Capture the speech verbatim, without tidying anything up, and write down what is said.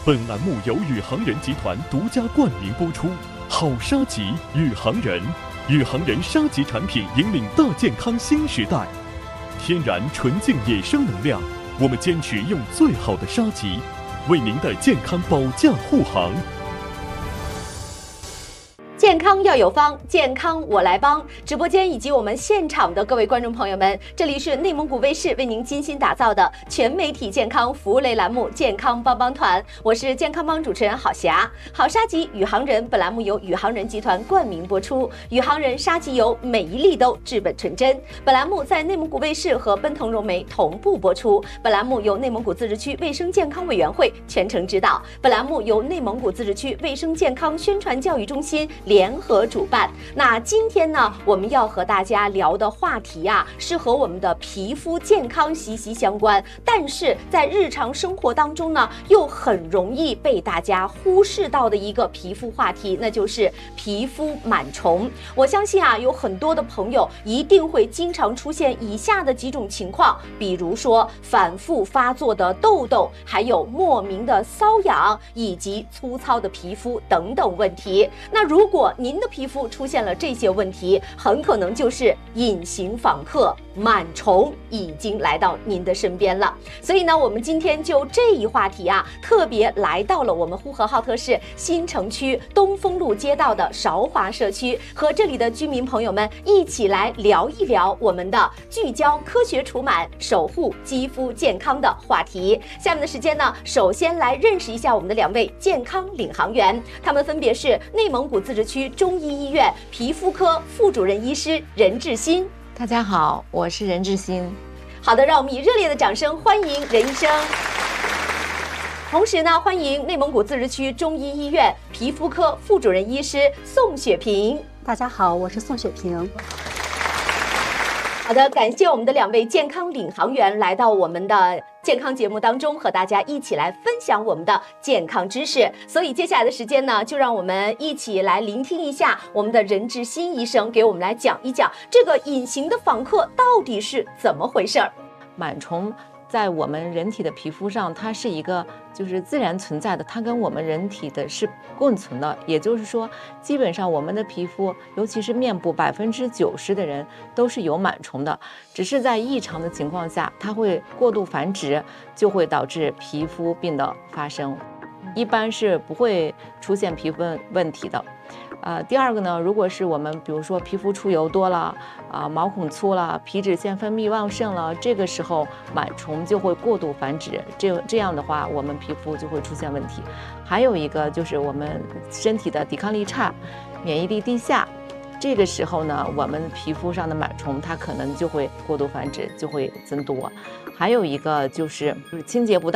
本栏目由宇航人集团独家冠名播出。好沙棘，宇航人，宇航人沙棘产品引领大健康新时代。天然纯净野生能量，我们坚持用最好的沙棘，为您的健康保驾护航。 健康要有方，健康我来帮。直播间以及我们现场的各位观众朋友们，这里是内蒙古卫视为您精心打造的全媒体健康服务类栏目《健康帮帮团》，我是健康帮主持人郝霞。好沙棘宇航人，本栏目由宇航人集团冠名播出。宇航人沙棘油，每一粒都治本纯真。本栏目在内蒙古卫视和奔腾融媒同步播出。本栏目由内蒙古自治区卫生健康委员会全程指导。本栏目由内蒙古自治区卫生健康宣传教育中心联合主办。那今天呢，我们要和大家聊的话题啊，是和我们的皮肤健康息息相关，但是在日常生活当中呢，又很容易被大家忽视到的一个皮肤话题，那就是皮肤螨虫。我相信啊，有很多的朋友一定会经常出现以下的几种情况，比如说反复发作的痘痘，还有莫名的瘙痒，以及粗糙的皮肤等等问题。那如果您的皮肤出现了这些问题，很可能就是隐形访客螨虫已经来到您的身边了。所以呢，我们今天就这一话题啊，特别来到了我们呼和浩特市新城区东风路街道的韶华社区，和这里的居民朋友们一起来聊一聊我们的聚焦科学除螨、守护肌肤健康的话题。下面的时间呢，首先来认识一下我们的两位健康领航员，他们分别是内蒙古自治区中医医院皮肤科副主任医师任志新。 大家好，我是任志新。 好的，让我们以热烈的掌声欢迎任医生。同时呢，欢迎内蒙古自治区中医医院皮肤科副主任医师宋雪萍。 大家好，我是宋雪萍。 好的，感谢我们的两位健康领航员来到我们的健康节目当中，和大家一起来分享我们的健康知识。所以接下来的时间呢，就让我们一起来聆听一下我们的任志新医生给我们来讲一讲这个隐形的访客到底是怎么回事儿。 螨虫在我们人体的皮肤上，它是一个就是自然存在的，它跟我们人体的是共存的。也就是说，基本上我们的皮肤，尤其是面部，百分之九十的人都是有螨虫的，只是在异常的情况下，它会过度繁殖，就会导致皮肤病的发生。一般是不会出现皮肤问题的。呃，第二个呢，如果是我们比如说皮肤出油多了啊、呃，毛孔粗了，皮脂腺分泌旺盛了，这个时候螨虫就会过度繁殖，这这样的话，我们皮肤就会出现问题。还有一个就是我们身体的抵抗力差，免疫力低下，这个时候呢，我们皮肤上的螨虫它可能就会过度繁殖，就会增多。还有一个就是就是清洁不当。